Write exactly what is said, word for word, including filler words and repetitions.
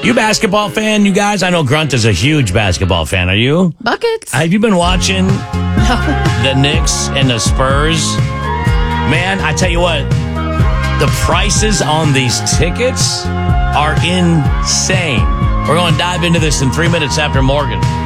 You a basketball fan, you guys? I know Grunt is a huge basketball fan. Are you? Buckets. Have you been watching the Knicks and the Spurs? Man, I tell you what, the prices on these tickets are insane. We're going to dive into this in three minutes after Morgan.